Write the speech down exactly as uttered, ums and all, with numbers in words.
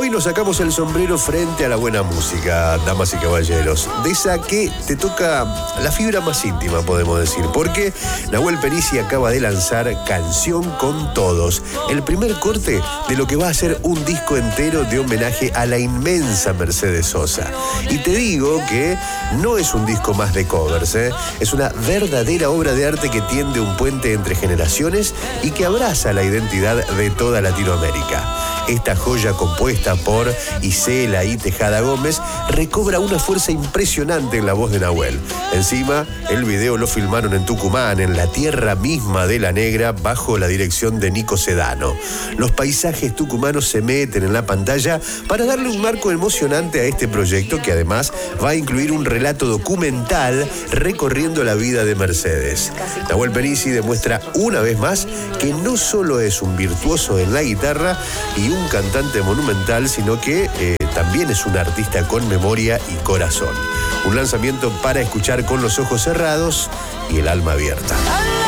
Hoy nos sacamos el sombrero frente a la buena música, damas y caballeros. De esa que te toca la fibra más íntima, podemos decir. Porque Nahuel Penici acaba de lanzar Canción con Todos, el primer corte de lo que va a ser un disco entero de homenaje a la inmensa Mercedes Sosa. Y te digo que no es un disco más de covers, ¿eh? Es una verdadera obra de arte que tiende un puente entre generaciones y que abraza la identidad de toda Latinoamérica. Esta joya compuesta por Isela y Tejada Gómez recobra una fuerza impresionante en la voz de Nahuel. Encima, el video lo filmaron en Tucumán, en la tierra misma de La Negra, bajo la dirección de Nico Sedano. Los paisajes tucumanos se meten en la pantalla para darle un marco emocionante a este proyecto, que además va a incluir un relato documental recorriendo la vida de Mercedes. Nahuel Penici demuestra una vez más que no solo es un virtuoso en la guitarra y un cantante monumental, sino que eh, también es un artista con memoria y corazón. Un lanzamiento para escuchar con los ojos cerrados y el alma abierta.